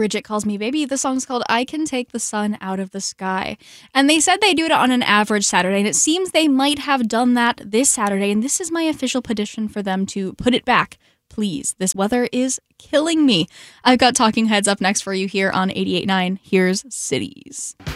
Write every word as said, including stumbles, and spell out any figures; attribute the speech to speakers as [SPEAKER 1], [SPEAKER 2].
[SPEAKER 1] Bridget Calls Me Baby. The song's called I Can Take the Sun Out of the Sky. And they said they do it on an average Saturday, and it seems they might have done that this Saturday, and this is my official petition for them to put it back. Please, this weather is killing me. I've got Talking Heads up next for you here on eighty-eight point nine. Here's Cities.